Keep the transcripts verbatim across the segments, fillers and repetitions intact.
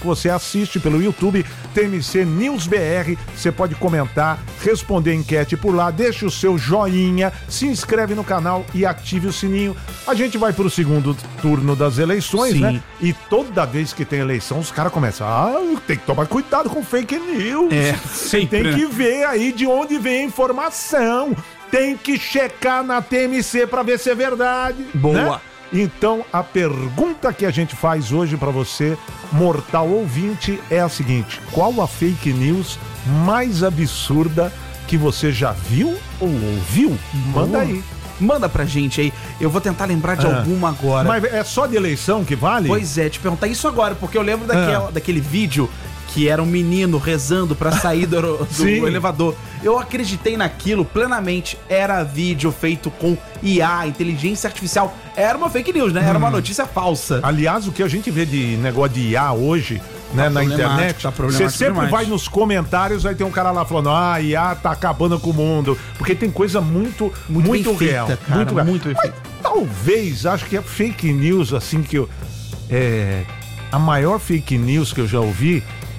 que você assiste pelo YouTube, T M C News B R. Você pode comentar, responder a enquete por lá, deixa o seu joinha, se inscreve no canal e ative o sininho. A gente vai pro segundo turno das eleições, Sim. né? E toda vez que tem eleição, os caras começam, ah, tem que tomar cuidado com fake news. É, Você sempre, tem que né? ver aí de onde vem a informação. Tem que checar na T M C pra ver se é verdade. Boa. Né? Então, a pergunta que a gente faz hoje pra você, mortal ouvinte, é a seguinte: qual a fake news mais absurda que você já viu ou ouviu? Manda Boa. aí. Manda pra gente aí. Eu vou tentar lembrar de Ah. alguma agora. Mas é só de eleição que vale? Pois é, te perguntar isso agora, porque eu lembro daquela, Ah. daquele vídeo que era um menino rezando pra sair do, do Sim. elevador. Eu acreditei naquilo plenamente. Era vídeo feito com I A, inteligência artificial. Era uma fake news, né? Era uma notícia falsa. Aliás, o que a gente vê de negócio de I A hoje, né, na problemático, internet, tá você problemático sempre demais. vai nos comentários, aí tem um cara lá falando, ah, I A tá acabando com o mundo, porque tem coisa muito, muito, Muito bem real. feita, cara, real. muito bem Mas feita. talvez, acho que é fake news, assim, que eu... É, a maior fake news que eu já ouvi...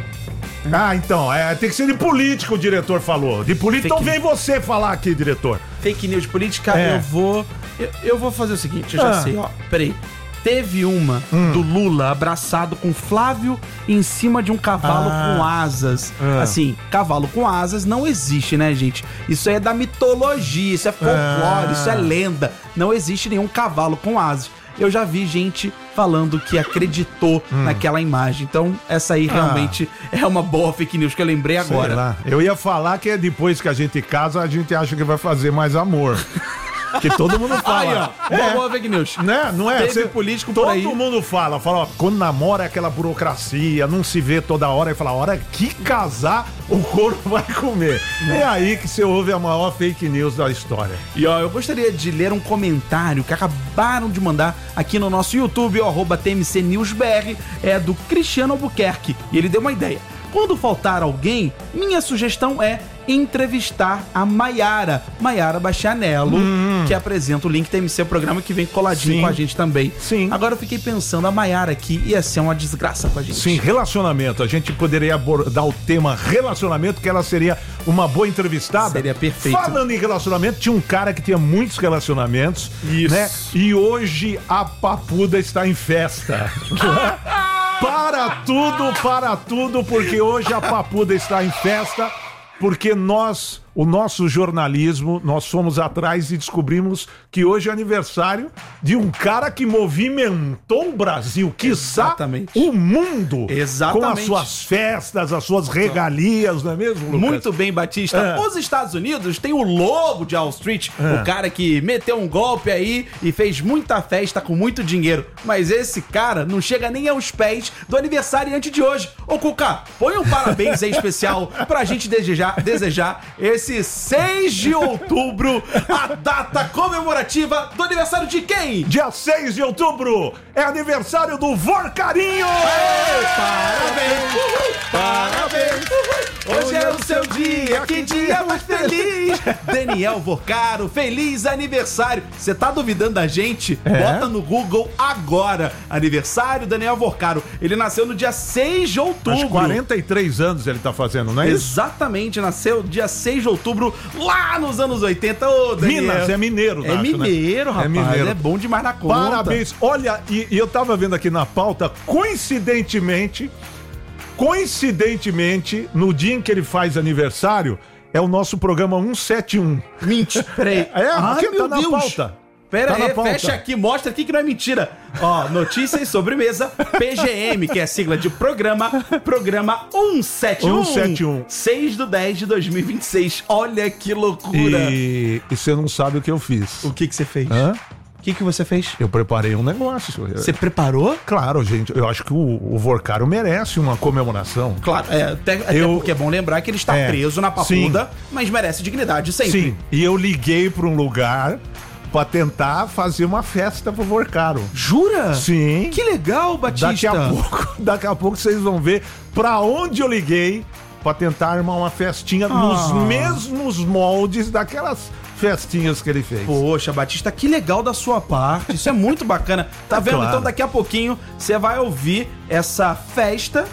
Ah, então, é, tem que ser de político, o diretor falou. De político, então Fake vem você falar aqui, diretor. Fake news política, É. eu vou. Eu, eu vou fazer o seguinte, eu já Ah. sei, ó. Peraí. Teve uma Hum. do Lula abraçado com Flávio em cima de um cavalo Ah. com asas. Ah. Assim, cavalo com asas não existe, né, gente? Isso aí é da mitologia, isso é folclore, Ah. isso é lenda. Não existe nenhum cavalo com asas. Eu já vi gente falando que acreditou naquela imagem. Então, essa aí Hum. Ah. realmente é uma boa fake news que eu lembrei Sei agora. lá. Eu ia falar que é depois que a gente casa, a gente acha que vai fazer mais amor. Que todo mundo fala. Aí, ó. É. Boa, boa fake news. Né? Não é? Teve Cê- político por todo aí. mundo fala, fala, ó, quando namora é aquela burocracia, não se vê toda hora, e fala, a hora que casar, o corpo vai comer. É aí que você ouve a maior fake news da história. E ó, eu gostaria de ler um comentário que acabaram de mandar aqui no nosso YouTube, o arroba T M C News B R, é do Cristiano Albuquerque. E ele deu uma ideia. Quando faltar alguém, minha sugestão é entrevistar a Maiara, Maiara Bastianello, que apresenta o Link T M C, o programa que vem coladinho Sim. com a gente também. Sim. Agora eu fiquei pensando, a Maiara aqui ia ser uma desgraça com a gente. Sim, relacionamento. A gente poderia abordar o tema relacionamento, que ela seria uma boa entrevistada. Seria perfeito. Falando em relacionamento, tinha um cara que tinha muitos relacionamentos. Isso. Né? E hoje a papuda está em festa. Para tudo, para tudo, porque hoje a papuda está em festa. Porque nós, o nosso jornalismo, nós fomos atrás e descobrimos que hoje é aniversário de um cara que movimentou o Brasil, quiçá Exatamente. o mundo, Exatamente. com as suas festas, as suas regalias, não é mesmo, Lucas? Muito bem, Batista. É. Os Estados Unidos tem o lobo de Wall Street, É. o cara que meteu um golpe aí e fez muita festa com muito dinheiro. Mas esse cara não chega nem aos pés do aniversariante de hoje. Ô, Cuca, põe um parabéns aí especial pra gente desejar, desejar esse seis de outubro, a data comemorativa do aniversário de quem? Dia seis de outubro é aniversário do Vorcarinho! Parabéns! Parabéns! Hoje é o seu dia, que dia mais feliz! Daniel Vorcaro, feliz aniversário! Você tá duvidando da gente? É? Bota no Google agora. Aniversário Daniel Vorcaro. Ele nasceu no dia seis de outubro. Acho que quarenta e três anos ele tá fazendo, não é isso? Exatamente, nasceu dia seis de outubro, lá nos anos oitenta. Ô, Daniel. Minas, é mineiro, É acho, né? mineiro, rapaz. É mineiro. É bom demais na conta. Parabéns. Olha, e, e eu tava vendo aqui na pauta, coincidentemente, coincidentemente, no dia em que ele faz aniversário, é o nosso programa cento e setenta e um. Mentira, peraí. É, Ai, aqui meu tá na Deus. pauta. Pera Tá na aí, pauta. fecha aqui, mostra aqui que não é mentira. Ó, notícias e sobremesa, P G M, que é a sigla de programa, programa cento e setenta e um. cento e setenta e um. seis de dez de dois mil e vinte e seis. Olha que loucura. E, e você não sabe o que eu fiz. O que que você fez? Hã? O que que você fez? Eu preparei um negócio. Você preparou? Claro, gente, eu acho que o, o Vorcaro merece uma comemoração. Claro, é, até, até Eu- porque é bom lembrar que ele está É, preso na papuda, mas merece dignidade sempre. Sim, e eu liguei pra um lugar pra tentar fazer uma festa pro Vorcaro. Jura? Sim. Que legal, Batista. Daqui a pouco, daqui a pouco vocês vão ver pra onde eu liguei pra tentar armar uma festinha Ah. nos mesmos moldes daquelas festinhas que ele fez. Poxa, Batista, que legal da sua parte. Isso é muito bacana. Tá vendo? Claro. Então daqui a pouquinho você vai ouvir essa festa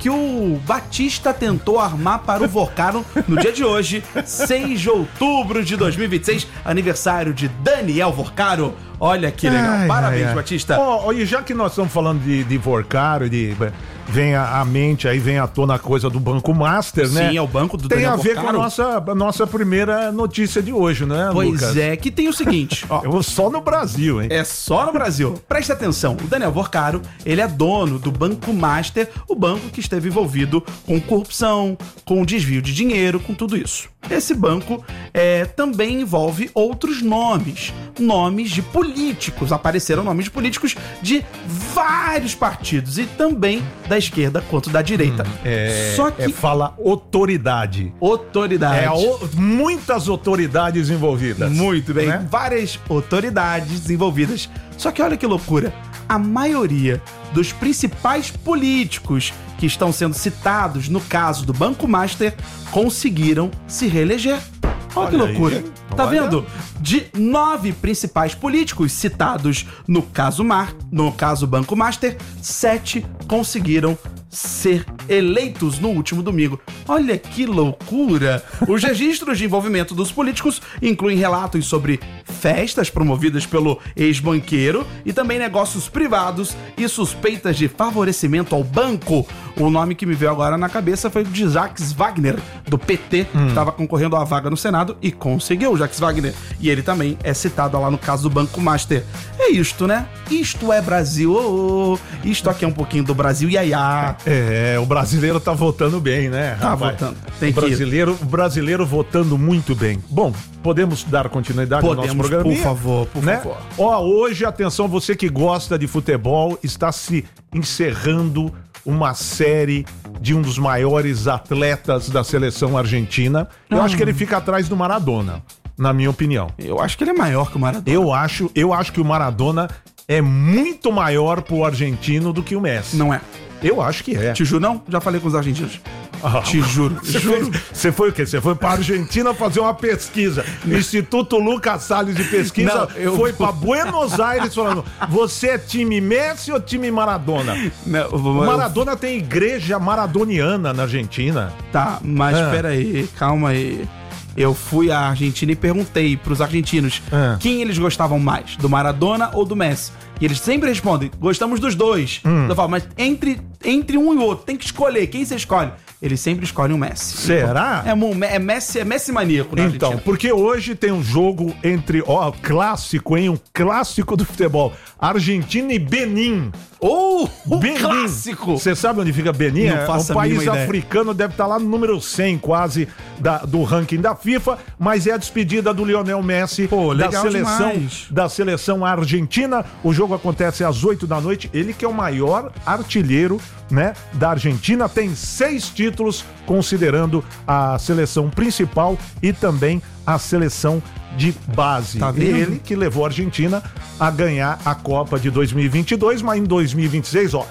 que o Batista tentou armar para o Vorcaro no dia de hoje, seis de outubro de dois mil e vinte e seis, aniversário de Daniel Vorcaro. Olha que legal. Ai, Parabéns, ai, ai. Batista. Ó, oh, e já que nós estamos falando de, de Vorcaro, de, vem a, a mente, aí vem à tona a coisa do Banco Master, né? Sim, é o banco do Tem Daniel a ver Vorcaro. com a nossa, a nossa primeira notícia de hoje, né, Pois Lucas? é, que tem o seguinte, ó. Eu vou só no Brasil, hein? É só no Brasil. Presta atenção, o Daniel Vorcaro, ele é dono do Banco Master, o banco que esteve envolvido com corrupção, com desvio de dinheiro, com tudo isso. Esse banco é, também envolve outros nomes, nomes de políticos. Apareceram nomes de políticos de vários partidos e também da esquerda quanto da direita. Hum, é, Só que... é fala autoridade. Autoridade. É o, muitas autoridades envolvidas. Muito bem, né? várias autoridades envolvidas. Só que olha que loucura, a maioria dos principais políticos que estão sendo citados no caso do Banco Master conseguiram se reeleger. Olha, olha que loucura. Aí, tá olha. vendo? De nove principais políticos citados no caso Mar, no caso Banco Master, sete conseguiram ser eleitos no último domingo. Olha que loucura! Os registros de envolvimento dos políticos incluem relatos sobre festas promovidas pelo ex-banqueiro e também negócios privados e suspeitas de favorecimento ao banco. O nome que me veio agora na cabeça foi o de Jacques Wagner, do P T, hum. que estava concorrendo à vaga no Senado e conseguiu o Jacques Wagner. E ele também é citado lá no caso do Banco Master. É isto, né? Isto é Brasil. Oh, oh. Isto aqui é um pouquinho do Brasil, iaiá. É, o brasileiro tá votando bem, né? Tá rapaz? votando. Tem o brasileiro, o brasileiro votando muito bem. Bom, podemos dar continuidade podemos, ao nosso programa? Por favor, por né? favor. Ó, hoje, atenção, você que gosta de futebol, está se encerrando uma série de um dos maiores atletas da seleção argentina. Eu hum. acho que ele fica atrás do Maradona, na minha opinião. Eu acho que ele é maior que o Maradona. Eu acho, eu acho que o Maradona é muito maior pro argentino do que o Messi. Não é. Eu acho que é. Te juro, não? Já falei com os argentinos. Ah, Te juro. Você juro. Foi, você foi o quê? Você foi pra Argentina fazer uma pesquisa. Instituto Lucas Salles de Pesquisa não, eu... foi pra Buenos Aires falando: você é time Messi ou time Maradona? Não, o Maradona eu... tem igreja maradoniana na Argentina. Tá, mas ah. peraí, calma aí. Eu fui à Argentina e perguntei pros argentinos ah. quem eles gostavam mais, do Maradona ou do Messi. E eles sempre respondem, gostamos dos dois. Hum. Eu falo, mas entre, entre um e outro, tem que escolher. Quem você escolhe? Eles sempre escolhem o Messi. Será? É, é Messi, é Messi maníaco, né? Então, Argentina. Porque hoje tem um jogo entre, ó, clássico, hein? Um clássico do futebol. Argentina e Benin. Oh, um Benin. Clássico! Você sabe onde fica Benin? Não faço é um país africano, deve estar lá no número cem quase da, do ranking da FIFA, mas é a despedida do Lionel Messi. Pô, da seleção demais. da seleção argentina. O jogo acontece às oito da noite. Ele que é o maior artilheiro, né, da Argentina, tem seis títulos, considerando a seleção principal e também a seleção de base. Tá vendo? Ele que levou a Argentina a ganhar a Copa de dois mil e vinte e dois, mas em dois mil e vinte e seis, ó,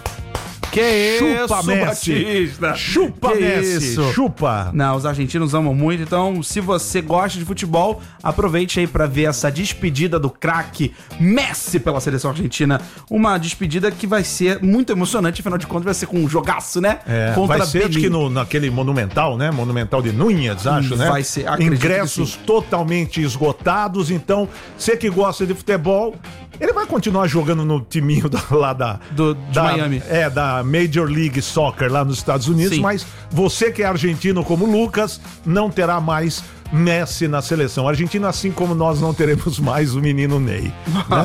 que chupa, isso, Messi. Batista. Chupa, que Messi. Isso. Chupa. Não, os argentinos amam muito, então se você gosta de futebol, aproveite aí pra ver essa despedida do craque Messi pela seleção argentina. Uma despedida que vai ser muito emocionante, afinal de contas vai ser com um jogaço, né? É, Contra vai ser, acho que no, naquele Monumental, né? Monumental de Núñez, acho, hum, né? Vai ser, ingressos totalmente esgotados, então você que gosta de futebol, ele vai continuar jogando no timinho da, lá da... Do, de da, Miami. É, da Major League Soccer lá nos Estados Unidos, sim. Mas você que é argentino como Lucas, não terá mais Messi na seleção. A Argentina, assim como nós não teremos mais o menino Ney. Né?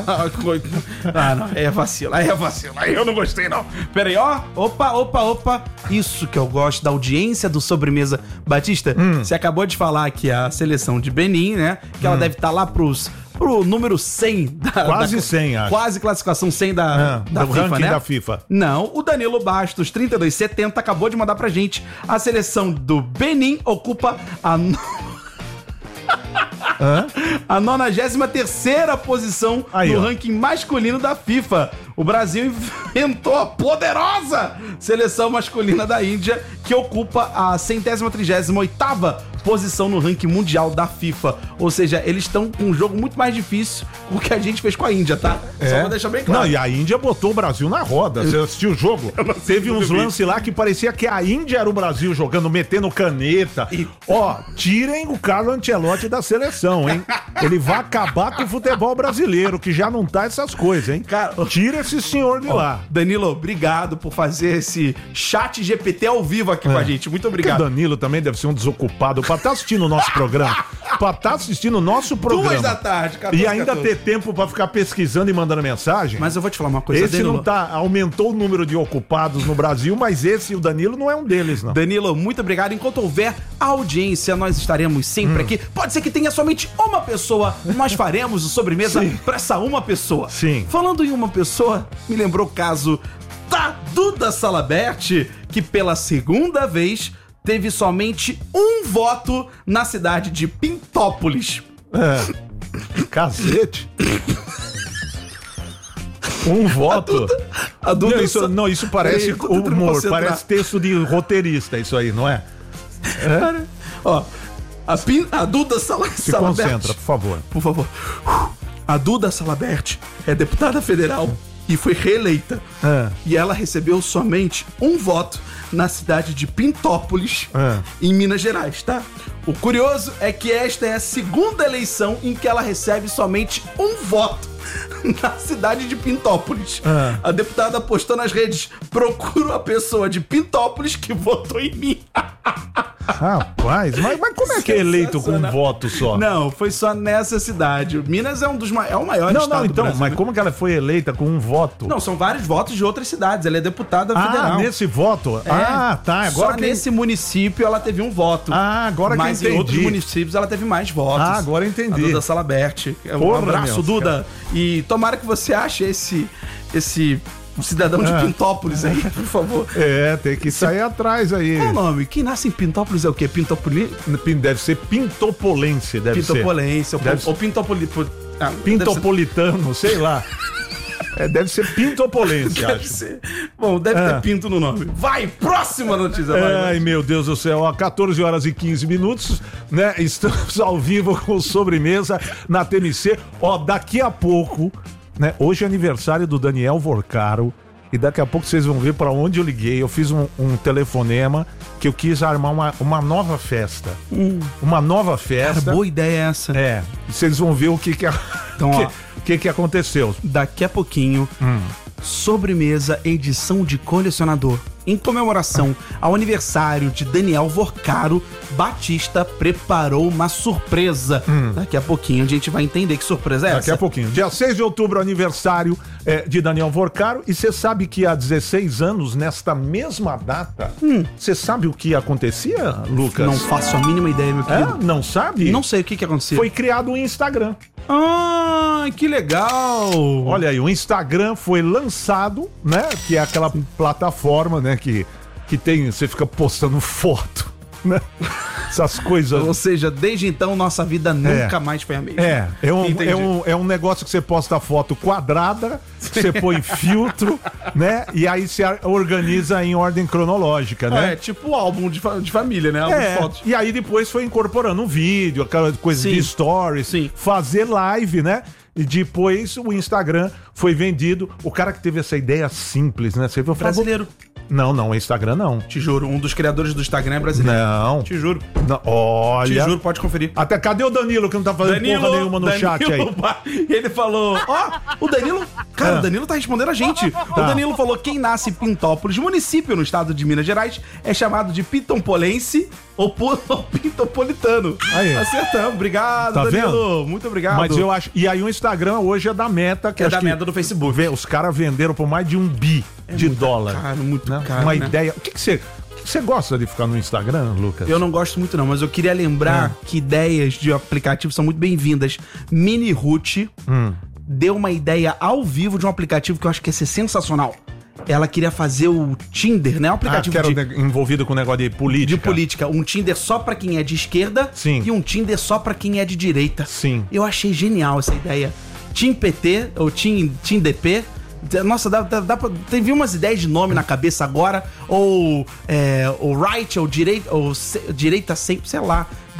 Ah, não, é vacilo, é vacilo. Aí eu não gostei, não. Pera aí, ó. Opa, opa, opa. Isso que eu gosto da audiência do Sobremesa. Batista, hum. você acabou de falar que a seleção de Benin, né? Que ela hum. deve estar lá pros... pro número cem da, quase da, cem, acho. Quase classificação cem da, é, da do FIFA, ranking né? da FIFA. Não, o Danilo Bastos, trinta e dois setenta, acabou de mandar pra gente. A seleção do Benin ocupa a... No... Hã? A nonagésima terceira posição Aí, no ó. ranking masculino da FIFA. O Brasil enfrentou a poderosa seleção masculina da Índia, que ocupa a centésima trigésima oitava posição no ranking mundial da FIFA. Ou seja, eles estão com um jogo muito mais difícil do que a gente fez com a Índia, tá? É. Só pra deixar bem claro. Não, e a Índia botou o Brasil na roda. Você assistiu o jogo? Teve uns lances lá que parecia que a Índia era o Brasil jogando, metendo caneta. E... Ó, tirem o Carlo Ancelotti da seleção, hein? Ele vai acabar com o futebol brasileiro, que já não tá essas coisas, hein? Cara, tira esse senhor de ó, lá. Danilo, obrigado por fazer esse chat G P T ao vivo aqui é. com a gente. Muito obrigado. Porque o Danilo também deve ser um desocupado pra estar tá assistindo o nosso programa. Pra estar tá assistindo o nosso programa. Duas da tarde, catorze, E ainda ter tempo pra ficar pesquisando e mandando mensagem. Mas eu vou te falar uma coisa, esse Danilo. Não tá, aumentou o número de ocupados no Brasil, mas esse, o Danilo, não é um deles, não. Danilo, muito obrigado. Enquanto houver audiência, nós estaremos sempre hum. aqui. Pode ser que tenha somente uma pessoa, nós faremos o sobremesa Sim. pra essa uma pessoa. Sim. Falando em uma pessoa, me lembrou o caso da Duda Salabert, que pela segunda vez teve somente um voto na cidade de Pintópolis. É. Cacete. Um voto? A Duda, a Duda não, isso, não, isso parece Ei, humor, parece texto de roteirista, isso aí, não é? É? Cara, ó, a, Pin, a Duda Sal Se Salabert... concentra, por favor. Por favor. A Duda Salabert é deputada federal e foi reeleita. É. E ela recebeu somente um voto na cidade de Pintópolis, é. em Minas Gerais, tá? O curioso é que esta é a segunda eleição em que ela recebe somente um voto na cidade de Pintópolis. É. A deputada postou nas redes: procuro a pessoa de Pintópolis que votou em mim. Rapaz, mas, mas como é que é eleito com um voto só? Não, foi só nessa cidade. Minas é um dos é o maior não, estado não, então, do Brasil. Mas como que ela foi eleita com um voto? Não, são vários votos de outras cidades. Ela é deputada federal. Ah, nesse voto? É. Ah, tá. Agora só que... nesse município ela teve um voto. Ah, agora que mas entendi. Mas em outros municípios ela teve mais votos. Ah, agora entendi. A Duda Salabert. Um Porra, abraço, meu, Duda. cara. E tomara que você ache esse... esse um cidadão de é. Pintópolis aí, por favor. É, tem que sair Você... atrás aí. Qual o nome? Quem nasce em Pintópolis é o quê? Pintopoli... Deve ser Pintopolense, deve Pintopolense, ser. Ou, deve ou Pintopoli... Ah, Pintopolitano, ser... sei lá. É, deve ser Pintopolense, deve acho. Ser. Bom, deve é. ter pinto no nome. Vai, próxima notícia. Vai, Ai, vai. Meu Deus do céu. Ó, catorze horas e quinze minutos, né? Estamos ao vivo com sobremesa na T M C. Ó, daqui a pouco, né? Hoje é aniversário do Daniel Vorcaro. E daqui a pouco vocês vão ver pra onde eu liguei. Eu fiz um, um telefonema que eu quis armar uma, uma nova festa. Hum. Uma nova festa. Cara, boa ideia essa. É. E vocês vão ver o que que, então, que, ó, que, que aconteceu. Daqui a pouquinho, hum. sobremesa edição de colecionador. Em comemoração ao aniversário de Daniel Vorcaro, Batista preparou uma surpresa. Hum. Daqui a pouquinho a gente vai entender que surpresa é essa. Daqui a pouquinho. Dia seis de outubro, aniversário é, de Daniel Vorcaro. E você sabe que há dezesseis anos, nesta mesma data, você hum. sabe o que acontecia, Lucas? Não faço a mínima ideia, meu querido. É? Não sabe? Não sei o que que acontecia. Foi criado um Instagram. Ah, que legal! Olha aí, o Instagram foi lançado, né? Que é aquela plataforma, né? Que, que tem, você fica postando foto, né? Essas coisas. Ou seja, desde então nossa vida nunca é. mais foi a mesma. É, é um, é, um, é um negócio que você posta foto quadrada, você põe filtro, né? E aí você organiza em ordem cronológica, né? É, tipo álbum de, fa de família, né? Álbum é, de fotos. E aí depois foi incorporando um vídeo, aquela coisa Sim. de stories, Sim. fazer live, né? E depois o Instagram foi vendido. O cara que teve essa ideia simples, né? Você viu? Brasileiro. Não, não, Instagram não. Te juro, um dos criadores do Instagram é brasileiro. Não. Te juro. Não, olha. Te juro, pode conferir. Até cadê o Danilo que não tá fazendo Danilo, porra nenhuma no Danilo, chat aí? Ele falou, ó, oh, o Danilo, cara, é. o Danilo tá respondendo a gente. Tá. O Danilo falou, quem nasce em Pintópolis, município no estado de Minas Gerais, é chamado de Pintompolense ou, ou Pintopolitano. Aí. Acertamos, obrigado, tá Danilo. Vendo? Muito obrigado. Mas eu acho, e aí o Instagram hoje é da Meta. Que é acho da que Meta do Facebook. Vê, os caras venderam por mais de um bi é de dólar. Caro, muito né? caro, Uma né? ideia. O que que você... Você gosta de ficar no Instagram, Lucas? Eu não gosto muito não, mas eu queria lembrar é. que ideias de aplicativo são muito bem-vindas. Mini Ruth hum. deu uma ideia ao vivo de um aplicativo que eu acho que ia ser sensacional. Ela queria fazer o Tinder, né? Um aplicativo ah, que era de... envolvido com o negócio de política. De política. Um Tinder só pra quem é de esquerda Sim. e um Tinder só pra quem é de direita. Sim. Eu achei genial essa ideia. Team P T, ou Team, Team D P... Nossa, dá, dá, dá pra... Tem umas ideias de nome na cabeça agora. Ou é, o right, ou direita, ou se, direita sempre, sei lá.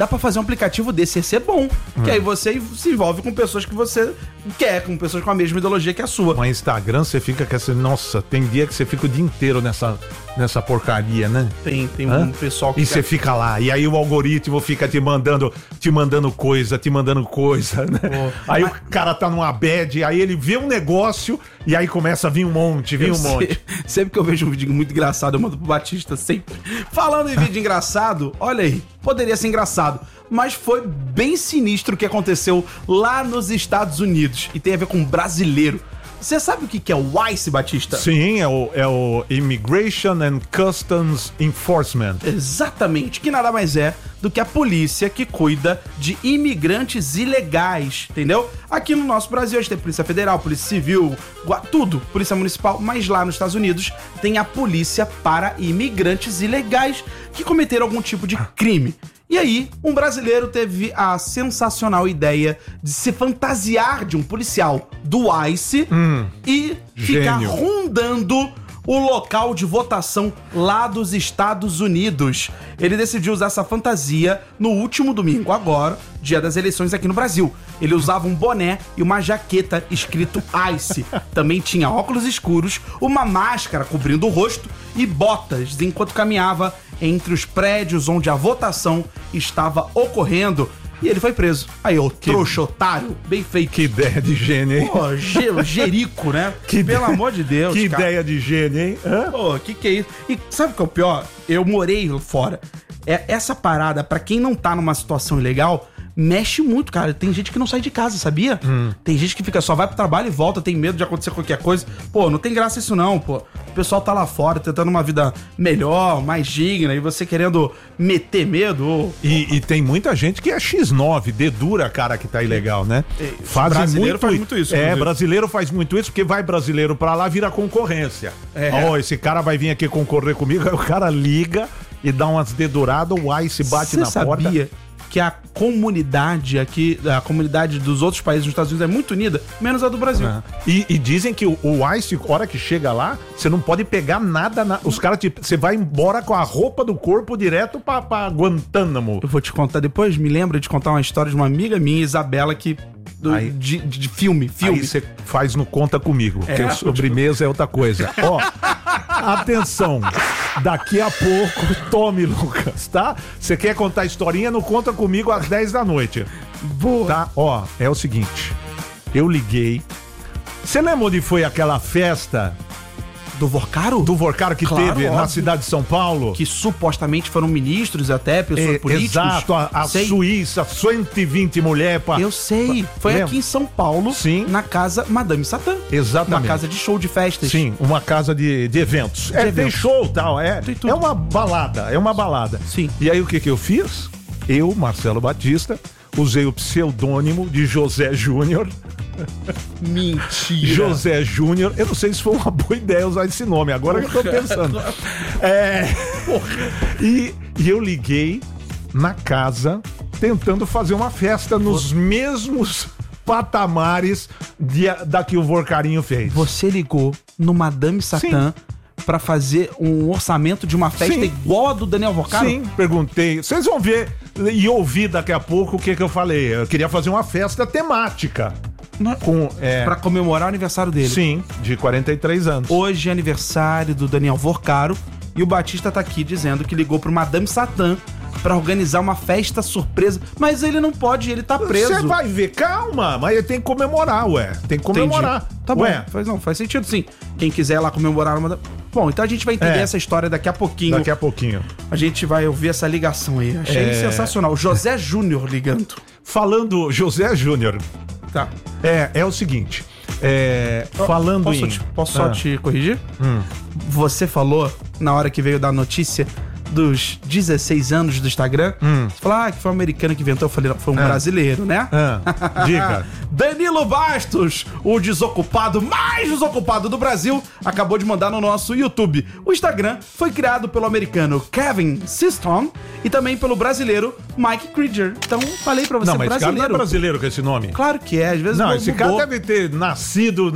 dá pra fazer um aplicativo desse e ser bom. Hum. Que aí você se envolve com pessoas que você quer, com pessoas com a mesma ideologia que a sua. Mas Instagram você fica com essa... Nossa, tem dia que você fica o dia inteiro nessa, nessa porcaria, né? Tem, tem Hã? um pessoal que... E você fica lá, e aí o algoritmo fica te mandando, te mandando coisa, te mandando coisa, né? Oh, aí mas... o cara tá numa bad, aí ele vê um negócio e aí começa a vir um monte, vir um sei. monte. Sempre que eu vejo um vídeo muito engraçado, eu mando pro Batista, sempre. Falando em vídeo engraçado, olha aí, poderia ser engraçado, mas foi bem sinistro o que aconteceu lá nos Estados Unidos. E tem a ver com um brasileiro. Você sabe o que é o ICE, Batista? Sim, é o, é o Immigration and Customs Enforcement. Exatamente, que nada mais é do que a polícia que cuida de imigrantes ilegais, entendeu? Aqui no nosso Brasil a gente tem Polícia Federal, Polícia Civil, tudo, Polícia Municipal, mas lá nos Estados Unidos tem a polícia para imigrantes ilegais que cometeram algum tipo de crime. E aí, um brasileiro teve a sensacional ideia de se fantasiar de um policial do ICE hum, e ficar gênio. rondando o local de votação lá dos Estados Unidos. Ele decidiu usar essa fantasia no último domingo, agora, dia das eleições aqui no Brasil. Ele usava um boné e uma jaqueta escrito ICE. Também tinha óculos escuros, uma máscara cobrindo o rosto e botas enquanto caminhava entre os prédios onde a votação estava ocorrendo. E ele foi preso. Aí, ô trouxa, otário, bem feito. Que ideia de gênio, hein? Pô, ge- Jerico, né? Que Pelo ideia, amor de Deus, Que cara. ideia de gênio, hein? Hã? Pô, que que é isso? E sabe o que é o pior? Eu morei fora. É, essa parada, pra quem não tá numa situação ilegal, mexe muito, cara. Tem gente que não sai de casa, sabia? Hum. Tem gente que fica só vai pro trabalho e volta, tem medo de acontecer qualquer coisa. Pô, não tem graça isso não, pô. O pessoal tá lá fora tentando uma vida melhor, mais digna, e você querendo meter medo. Ou... E, e tem muita gente que é xis nove, dedura a cara que tá ilegal, né? Fazem brasileiro muito, faz muito isso. É, inclusive. brasileiro faz muito isso, porque vai brasileiro pra lá, vira concorrência. É. Ó, esse cara vai vir aqui concorrer comigo, aí o cara liga e dá umas deduradas, o ICE bate Cê na sabia porta. Que a comunidade aqui, a comunidade dos outros países dos Estados Unidos é muito unida, menos a do Brasil. É. E, e dizem que o, o ICE, a hora que chega lá, você não pode pegar nada, na, os caras, você vai embora com a roupa do corpo direto pra, pra Guantánamo. Eu vou te contar depois, me lembra de contar uma história de uma amiga minha, Isabela, que... Do, aí, de, de, de filme, filme. Aí você faz no Conta Comigo, é, porque sobremesa é outra coisa. Ó, atenção, daqui a pouco, tome, Lucas, tá? Você quer contar historinha, não Conta Comigo às dez da noite. Boa. Tá? Ó, é o seguinte, eu liguei. Você lembra onde foi aquela festa... Do Vorcaro? Do Vorcaro que claro, teve óbvio. na cidade de São Paulo. Que supostamente foram ministros até, pessoas é, políticos. Exato, a, a Suíça, cento e vinte mulheres. Pra... Eu sei, foi Lembra? aqui em São Paulo, Sim. na casa Madame Satã. Exatamente. Uma casa de show de festas. Sim, uma casa de, de eventos. De é, eventos. Tem show e tal, é, é uma balada, é uma balada. Sim. E aí o que que eu fiz? Eu, Marcelo Batista, usei o pseudônimo de José Júnior. Mentira. José Júnior. Eu não sei se foi uma boa ideia usar esse nome, agora que eu tô pensando. É. E, e eu liguei na casa tentando fazer uma festa nos mesmos patamares de, da que o Vorcarinho fez. Você ligou no Madame Satã pra fazer um orçamento de uma festa Sim. igual a do Daniel Vorcaro? Sim, perguntei. Vocês vão ver e ouvir daqui a pouco o que, que eu falei. Eu queria fazer uma festa temática. Com, é... Pra comemorar o aniversário dele. Sim, de quarenta e três anos. Hoje é aniversário do Daniel Vorcaro e o Batista tá aqui dizendo que ligou pro Madame Satã pra organizar uma festa surpresa, mas ele não pode, ele tá preso. Você vai ver, calma, mas ele tem que comemorar, ué. Tem que comemorar. Entendi. Tá bom, ué. Faz, não, faz sentido sim. Quem quiser ir lá comemorar uma... Bom, então a gente vai entender é. essa história daqui a pouquinho. Daqui a pouquinho. A gente vai ouvir essa ligação aí. Achei é... sensacional. José Júnior ligando. Falando José Júnior. Tá. É, é o seguinte. É, falando posso em... Te, posso só ah. te corrigir? Hum. Você falou, na hora que veio dar notícia dos dezesseis anos do Instagram, hum. você falou, ah, que foi um americano que inventou. Eu falei, não, foi um ah. brasileiro, né? Ah. Diga. Danilo Bastos, o desocupado mais desocupado do Brasil, acabou de mandar no nosso YouTube. O Instagram foi criado pelo americano Kevin Systrom e também pelo brasileiro Mike Krieger. Então, falei pra você, não, mas brasileiro. Esse cara não é brasileiro com esse nome. Claro que é, às vezes não. Não, esse mudou. cara deve ter nascido... No...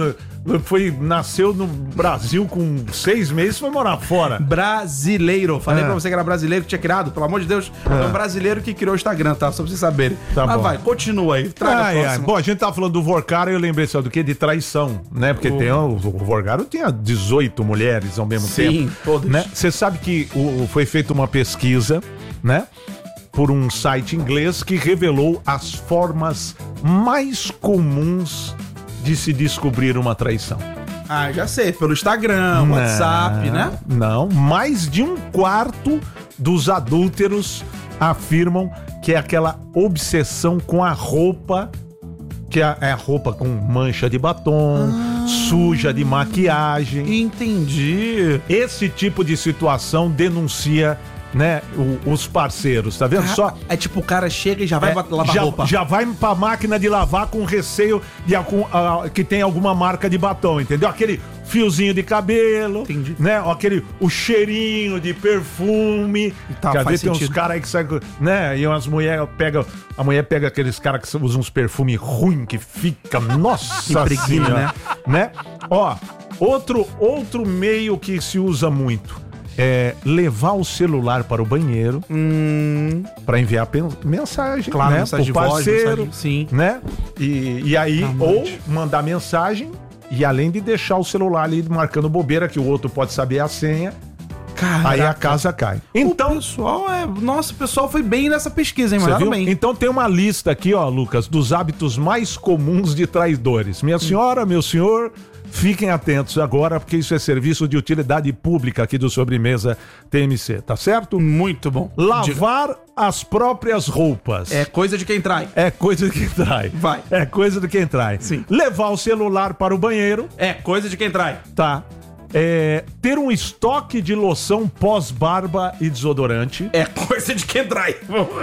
foi, nasceu no Brasil com seis meses e foi morar fora. Brasileiro. Falei É. pra você que era brasileiro que tinha criado, pelo amor de Deus. É um brasileiro que criou o Instagram, tá? Só pra vocês saberem. Tá Mas bom. vai, continua aí. Traga a Ai, ai. próxima. Bom, a gente tava falando do Vorcaro e eu lembrei só do que? De traição, né? Porque O- tem, o, o Vorcaro tinha dezoito mulheres ao mesmo Sim, tempo. todas. Né? Você sabe que o, foi feita uma pesquisa, né? Por um site inglês que revelou as formas mais comuns de se descobrir uma traição. Ah, já sei. Pelo Instagram, WhatsApp, né? Não, mais de um quarto dos adúlteros afirmam que é aquela obsessão com a roupa, que é é a roupa com mancha de batom, suja de maquiagem. Entendi. Esse tipo de situação denuncia, né, o- os parceiros, tá vendo só? É tipo, o cara chega e já vai É, bat- lavar já, roupa. já vai pra máquina de lavar com receio de algum, ah, que tem alguma marca de batom, entendeu? Aquele fiozinho de cabelo, Entendi. né? Aquele, o cheirinho de perfume. Tá, Quer faz ver, tem uns sentido. caras aí que saem, com- né? E umas mulheres pegam, a mulher pega aqueles caras que usam uns perfumes ruins que fica, nossa Impregna, senhora, né? Ó, outro, outro meio que se usa muito é levar o celular para o banheiro Hum, para enviar pen- mensagem, Claro, né? mensagem pro de voz, parceiro, mensagem- sim. né? E, e aí, Amante. ou mandar mensagem e além de deixar o celular ali marcando bobeira, que o outro pode saber a senha, Caraca. aí a casa cai. Então, o Então, pessoal é. Nossa, o pessoal foi bem nessa pesquisa, hein, você mano? viu? Bem. Então tem uma lista aqui, ó, Lucas, dos hábitos mais comuns de traidores. Minha senhora, meu senhor, fiquem atentos agora, porque isso é serviço de utilidade pública aqui do Sobremesa T M C, tá certo? Muito bom. Diga. Lavar as próprias roupas. É coisa de quem trai. É coisa de quem trai. Vai. É coisa de quem trai. Sim. Levar o celular para o banheiro, É coisa de quem trai. tá? É, ter um estoque de loção pós-barba e desodorante. É coisa de quem trai.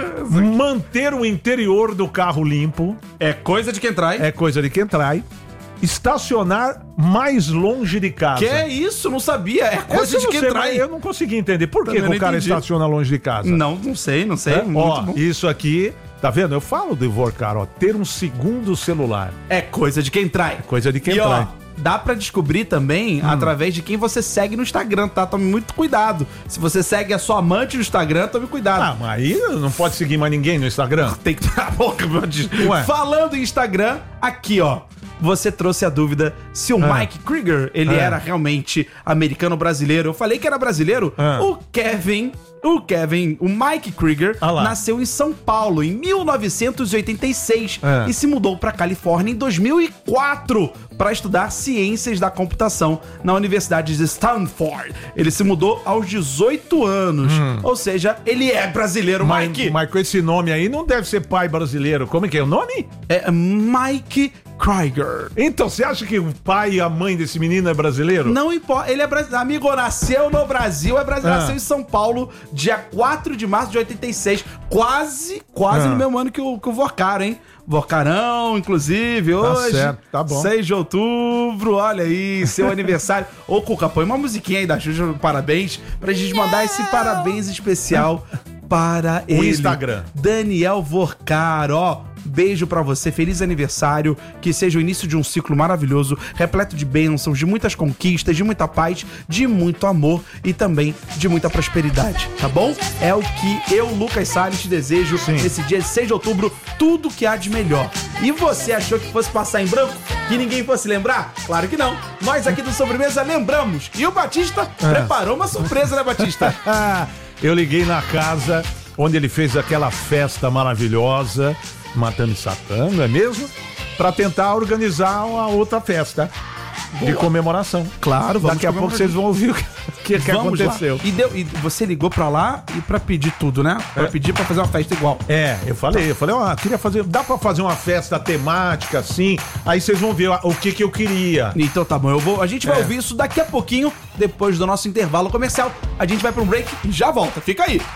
Manter o interior do carro limpo. É coisa de quem trai. É coisa de quem trai. Estacionar mais longe de casa. Que é isso? Não sabia. É coisa Essa eu de não quem sei, trai. mas eu não consegui entender. Por que, Também que não o cara entendi. estaciona longe de casa? Não, não sei, não sei. É? Muito Ó, bom. isso aqui, tá vendo? Eu falo do Vorcar, ó. Ter um segundo celular. É coisa de quem trai. Coisa de quem e, trai. Hum. ó, dá pra descobrir também através de quem você segue no Instagram, tá? Tome muito cuidado. Se você segue a sua amante no Instagram, tome cuidado. Ah, mas aí não pode seguir mais ninguém no Instagram? Tem que a boca, meu Deus. Ué. Falando em Instagram, aqui, ó. Você trouxe a dúvida se o Ah. Mike Krieger, ele Ah. era realmente americano-brasileiro. Eu falei que era brasileiro. Ah. O Kevin, o Kevin, o Mike Krieger, Ah lá. nasceu em São Paulo em mil novecentos e oitenta e seis Ah. e se mudou pra Califórnia em dois mil e quatro para estudar ciências da computação na Universidade de Stanford. Ele se mudou aos dezoito anos. Ou seja, ele é brasileiro, Hum. Mas, Mike. mas com esse nome aí não deve ser pai brasileiro. Como é que é o nome? É Mike Krieger. Então, você acha que o pai e a mãe desse menino é brasileiro? Não importa, ele é brasileiro. Amigo, nasceu no Brasil, é brasileiro, Ah. nasceu em São Paulo, dia quatro de março de oitenta e seis. Quase, quase Ah. no mesmo ano que o, que o Vorcaro, hein? Vorcarão, inclusive, hoje. certo, tá bom. seis de outubro, olha aí, seu aniversário. Ô, Cuca, põe uma musiquinha aí da Xuxa, parabéns, pra gente mandar esse parabéns especial para ele. Instagram. Daniel Vorcaro, ó. Beijo pra você, feliz aniversário, que seja o início de um ciclo maravilhoso, repleto de bênçãos, de muitas conquistas, de muita paz, de muito amor e também de muita prosperidade, tá bom? É o que eu, Lucas Salles, te desejo Sim. nesse dia de seis de outubro, tudo que há de melhor. E você achou que fosse passar em branco? Que ninguém fosse lembrar? Claro que não. Nós aqui do Sobremesa lembramos. E o Batista preparou uma surpresa, né, Batista? Ah, eu liguei na casa onde ele fez aquela festa maravilhosa, Matando e Satã, não é mesmo? Pra tentar organizar uma outra festa de comemoração. Claro, vamos Daqui a pouco comemorar. vocês vão ouvir o que, que Vamos aconteceu. lá. E, deu, e você ligou pra lá e pra pedir tudo, né? Pra pedir pra fazer uma festa igual. É, eu falei, eu falei, ó, queria fazer, dá pra fazer uma festa temática assim, aí vocês vão ver o que que eu queria. Então tá bom, eu vou, a gente vai É. ouvir isso daqui a pouquinho, depois do nosso intervalo comercial. A gente vai pra um break e já volta. Fica aí.